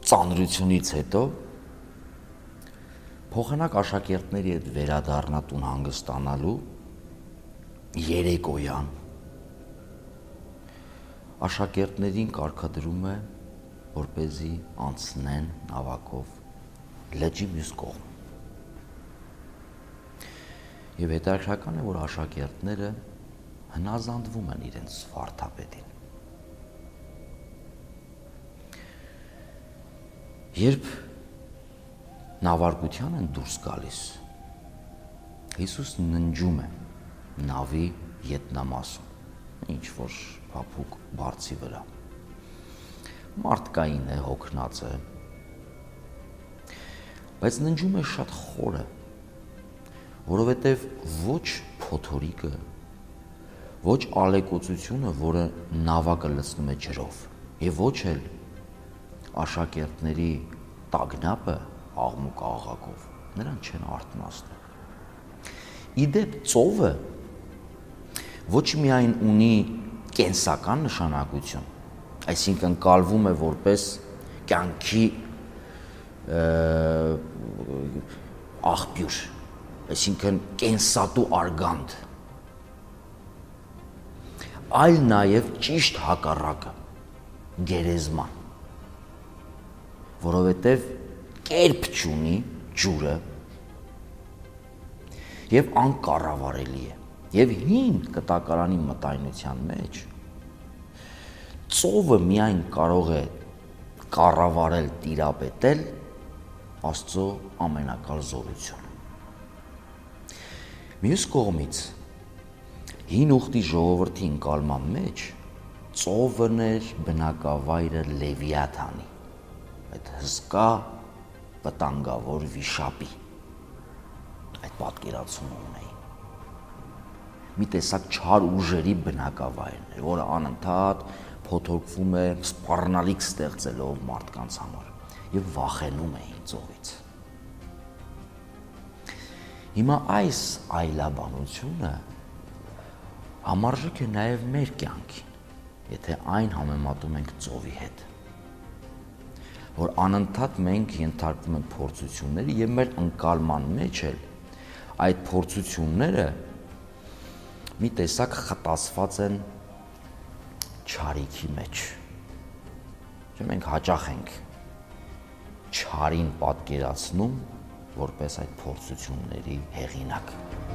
ծանրությունից հետո փոխանակ աշակերտների հետ վերադառնա տուն հանգստանալու երեկոյան աշակերտներին կարգադրում է, որպեսզի անցնեն նավակով լճի մյուս կողմ։ Եվ հետաքրքրական է, որ աշակերտները հնազանդվում են իրենց վարդապետին։ Երբ նավարկության են դուրս գալիս, Հիսուս ննջում է նավի ետնամասում, ինչ-որ փափուկ բարձի վրա։ Մարդկային է, հոգնած է, բայց ննջում է շատ խորը, որովհետև ոչ փոթորիկը, ոչ ալեկոծությունը, որը նավակը լցնում է ջրով, եւ ոչ էլ աշակերտների տագնապը աղմուկ աղաղակով նրան չեն արթնացնում։ Իդեպ ծովը ոչ միայն ունի կենսական նշանակություն, այսինքն կալվում է որպես կյանքի աղբյուր, այսինքն կենսատու արգանդ, այլ նաև ճիշտ հակառակը, գերեզման, որովհետև կերպ չունի ջուրը եւ անկառավարելի է։ Եվ հին կտակարանի մտայնության մեջ ծովը միայն կարող է կառավարել, տիրապետել Աստծո ամենակալ զորությունը։ Մյուս կողմից հին ուխտի ժողովրդի ընկալման մեջ ծովն էր բնակավայրը Լևիաթանի, այդ հսկա վտանգավոր վիշապի, այդ պատկերացումը ունեին։ Մի տեսակ չար ուժերի բնակավայրն էր, որը անընդհատ փոթորկվում է սպառնալիք ստեղծելով մարդկանց համար եւ վախենում էին ծովից։ Հիմա այս այլաբանությունը համարժեք է նաեւ մեր կյանքին, եթե այն համեմատում ենք ծովի հետ, որ անընդհատ մենք ենթարկվում ենք փորձությունների եւ մեր ընկալման մեջ էլ այդ փորձությունները մի տեսակ խտացված են չարիքի մեջ։ Չէ՞ մենք հաճախ ենք չարին պատկերացնում որպես այդ փորձությունների հեղինակ։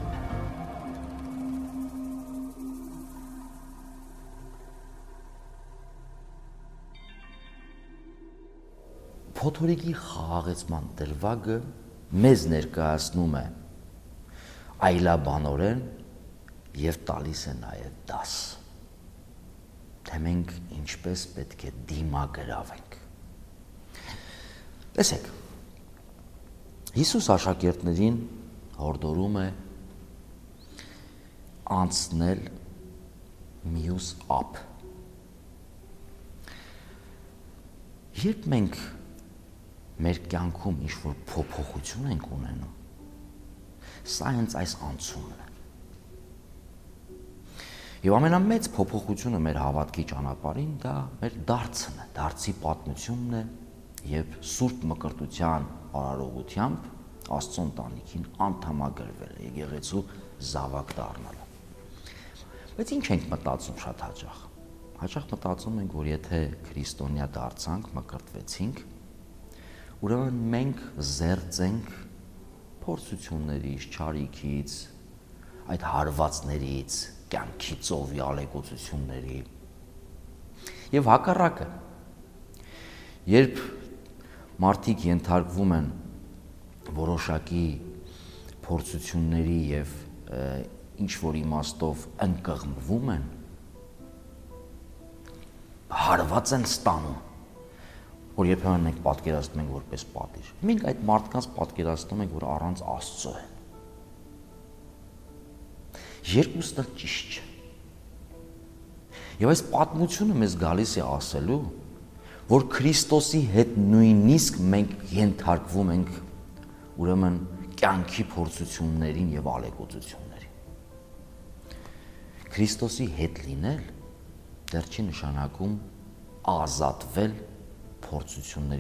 Փոթորիկի խաղաղեցման դրվագը մեզ ներկայացնում է այլաբանորեն եւ տալիս է նաեւ դաս, թե մենք ինչպես պետք է դիմագրավենք։ Տեսեք, Հիսուս աշակերտներին հորդորում է անցնել մյուս ափ։ Երբ մենք մեր կյանքում ինչ-որ փոփոխություն ենք ունենում, սա հենց այս անցումն է։ Եվ ամենամեծ փոփոխությունը մեր հավատքի ճանապարհին դա մեր դարձն է, դարձի պատմությունն է եւ սուրբ մկրտության արարողությամբ Աստծո ընտանիքին անդամագրվել է, եկեղեցու զավակ դառնալը։ Բայց ինչ ենք մտածում շատ հաճախ։ Հաճախ մտածում ենք, որ եթե քրիստոնյա դարձանք, մկրտվեցինք, ուրեմն մենք զերծ ենք փորձություններից, չարիքից, այդ հարվածներից, կյանքի ծովի ալեկոծությունների։ Եվ հակառակը, երբ մարդիկ ենթարկվում են որոշակի փորձությունների եւ ինչ-որ իմաստով ընկղմվում են, հարված են ստանում, որ երբեմն մենք պատկերացնում ենք որպես պատիժ։ Մենք այդ մարդկանց պատկերացնում ենք, որ առանց Աստծո են։ Երկուսն էլ ճիշտ չէ։ Եվ այս պատմությունը մեզ գալիս է ասելու, որ Քրիստոսի հետ նույնիսկ մենք ենթարկվում ենք ուրեմն կյանքի փորձություններին եւ ալեկոծություններին։ Քրիստոսի հետ լինել դեռ չի նշանակում ազատվել փորձությունների